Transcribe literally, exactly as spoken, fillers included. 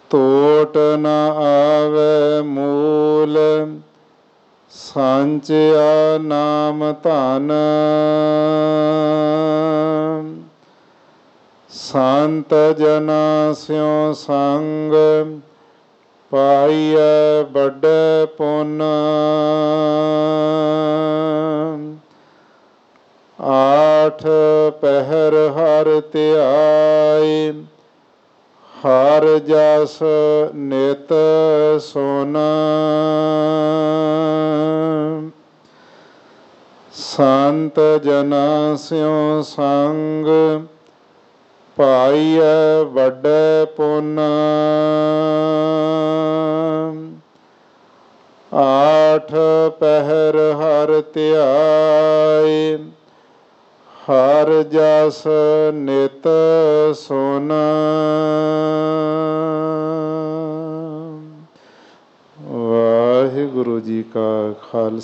ਤੋਟ ਨ ਆਵੈ ਮੂਲ, ਸਾਂਚਿਆ ਨਾਮ ਧਨ। ਸੰਤ ਜਨਾ ਸਿਉ ਸੰਗ, ਪਾਈਐ ਵੱਡੇ ਪੁੰਨ। ਆਠ ਪਹਿਰ ਹਰ ਧਿਆਏ, ਹਰ ਜਸ ਨਿਤ ਸੁਨ। ਸੰਤ ਜਨਾ ਸਿਉ ਸੰਗ, ਪਾਈਐ ਵੱਡੇ ਪੁੰਨ। ਆਠ ਪਹਿਰ ਹਰ ਧਿਆਏ, ਹਰ ਜਸ ਨਿਤ ਸੁਨ। ਵਾਹਿਗੁਰੂ ਜੀ ਕਾ ਖਾਲਸਾ।